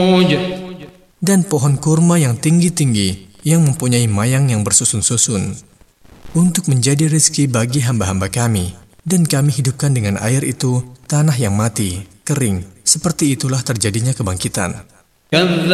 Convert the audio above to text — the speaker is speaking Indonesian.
dan pohon kurma yang tinggi-tinggi yang mempunyai mayang yang bersusun-susun, untuk menjadi rezeki bagi hamba-hamba kami. Dan kami hidupkan dengan air itu tanah yang mati, kering. Seperti itulah terjadinya kebangkitan.